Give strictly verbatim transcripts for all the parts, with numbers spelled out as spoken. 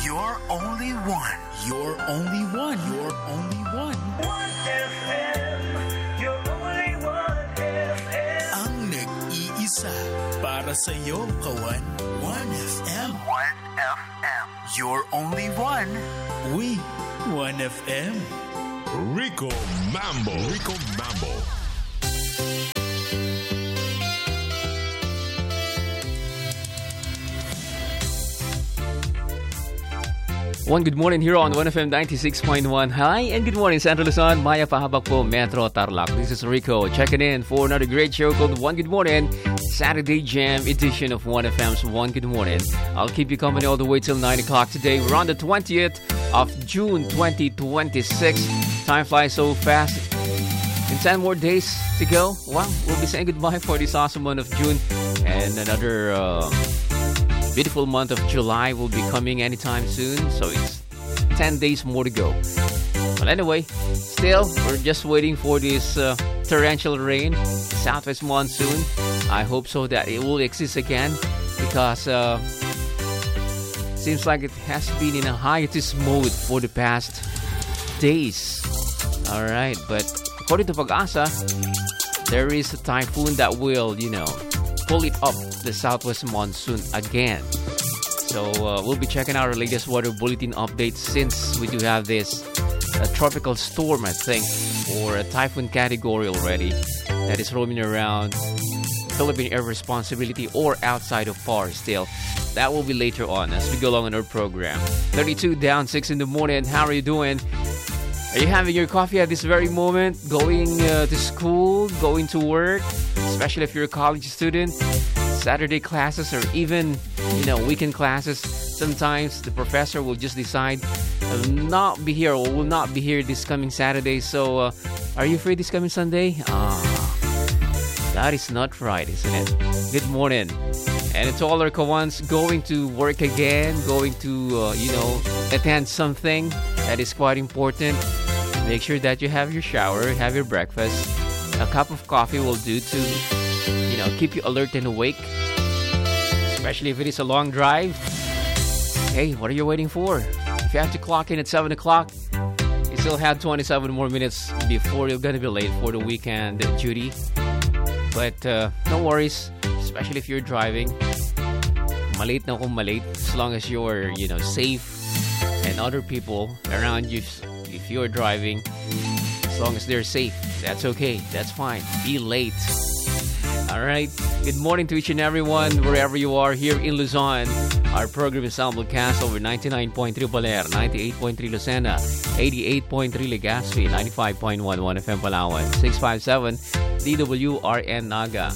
You're only one. You're only one. You're only one. one F M. You're only one F M. Ang nag-iisa para sa'yo, kawan. one F M. one F M. You're only one. We, one F M. Rico Mambo. Rico Mambo. One good morning here on one F M ninety-six point one. Hi and good morning Central Luzon, Maya Pahabak po, Metro Tarlac. This is Rico checking in for another great show called One Good Morning, Saturday Jam edition of one F M's One Good Morning. I'll keep you company all the way till nine o'clock today. We're on the twentieth of June twenty twenty-six. Time flies so fast. In ten more days to go. Wow, we'll be saying goodbye for this awesome month of June. And another uh, beautiful month of July will be coming anytime soon. So it's ten days more to go. But anyway, still, we're just waiting for this uh, torrential rain, southwest monsoon. I hope so that it will exist again. Because uh, seems like it has been in a hiatus mode for the past days. Alright, but according to Pag-asa, there is a typhoon that will, you know, pull it up the southwest monsoon again. So uh, we'll be checking out our latest weather bulletin updates since we do have this uh, tropical storm, I think, or a typhoon category already that is roaming around Philippine air responsibility or outside of P A R still. That will be later on as we go along in our program. thirty-two down, six in the morning. How are you doing? Are you having your coffee at this very moment? Going uh, to school? Going to work? Especially if you're a college student? Saturday classes or even, you know, weekend classes. Sometimes the professor will just decide will not be here or will not be here this coming Saturday. So, uh, are you free this coming Sunday? Ah, that is not right, isn't it? Good morning. And to all our kawans going to work again, going to, uh, you know, attend something that is quite important. Make sure that you have your shower, have your breakfast. A cup of coffee will do to, you know, keep you alert and awake. Especially if it is a long drive. Hey, what are you waiting for? If you have to clock in at seven o'clock, you still have twenty-seven more minutes before you're going to be late for the weekend duty. But uh, no worries, especially if you're driving. Malate na kung malate, as long as you're, you know, safe and other people around you, if you're driving, as long as they're safe, that's okay, that's fine. Be late. Alright, good morning to each and everyone, wherever you are here in Luzon. Our program is simulcast over ninety-nine point three Baler, ninety-eight point three Lucena, eighty-eight point three Legazpi, ninety-five point one one F M Palawan, six five seven D W R N Naga.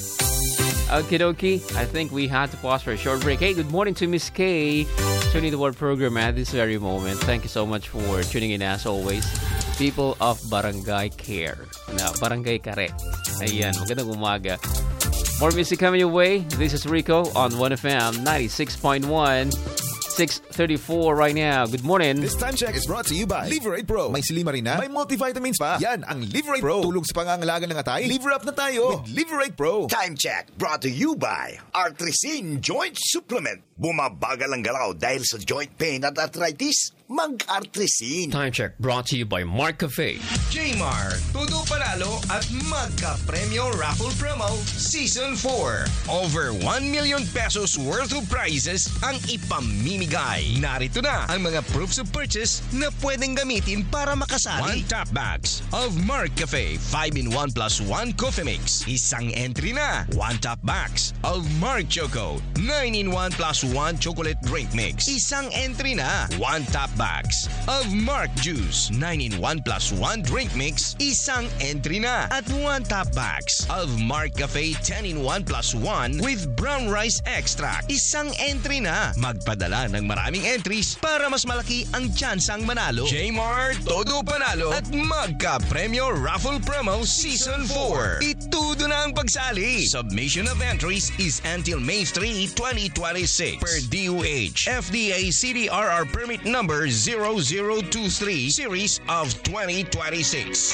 Okie dokie, I think we had to pause for a short break. Hey, good morning to Miss K, tuning to our program at this very moment. Thank you so much for tuning in as always. People of Barangay Care. Na, Barangay Care. Ayan, magandang umaga. More music coming your way. This is Rico on one F M ninety-six point one. six thirty-four right now. Good morning. This time check is brought to you by Liverate Pro. May silimarin na, may multivitamins pa. Yan ang Liverate Pro. Tulog sa pangangalaga ng atay. Liver up na tayo with Liverate Pro. Time check brought to you by Artrisin Joint Supplement. Bumabagal ang galaw dahil sa joint pain at arthritis. Mag-Artrisin. Time check brought to you by Mark Cafe. J-Mar, Todo Panalo at Magka Premio Raffle Promo Season four. Over one million pesos worth of prizes ang ipamimigay. Narito na ang mga proofs of purchase na pwedeng gamitin para makasali. One top bags of Mark Cafe five in one plus one coffee mix. Isang entry na. One top bags of Mark Choco nine in one plus one chocolate drink mix. Isang entry na. One top bags of Mark Juice nine in one plus one drink mix. Isang entry na. At one top bags of Mark Cafe ten in one plus one with brown rice extract. Isang entry na. Magpadala ng maraming entries para mas malaki ang tsansang manalo. J-Mar, Todo Panalo at Magka Premio Raffle Promo Season four. Itudo na ang pagsali. Submission of entries is until May third, twenty twenty-six. Per D O H F D A C D R R permit number zero zero two three series of twenty twenty-six.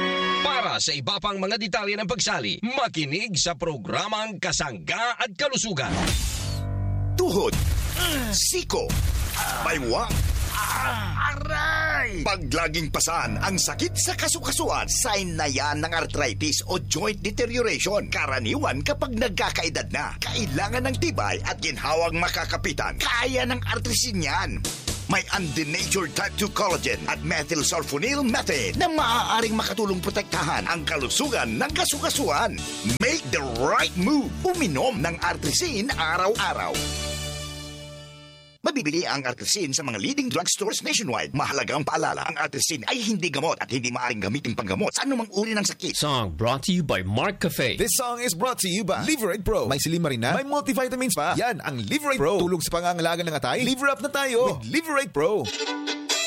Para sa iba pang mga detalye ng pagsali, makinig sa programang Kasangga at Kalusugan. Tuhod, Siko, baywang, aray! Pag laging pasan ang sakit sa kasukasuan, sign na yan ng arthritis o joint deterioration. Karaniwan kapag nagkakaedad na, kailangan ng tibay at ginhawang makakapitan. Kaya ng artrisin yan. May undenatured type two collagen at methylsulfonyl methane na maaaring makatulong protektahan ang kalusugan ng kasukasuan. Make the right move. Uminom ng Artrisin araw-araw. Mabibili ang Artrisin sa mga leading drugstores nationwide. Mahalagang paalala, ang Artrisin ay hindi gamot at hindi maaaring gamitin panggamot sa anumang uri ng sakit. Song brought to you by Mark Cafe. This song is brought to you by Liver eight Pro. May silimarin na, may multivitamins pa. Yan ang Liver eight Pro. Tulong sa pangangalaga ng atay. Liver up na tayo with Liver eight Pro.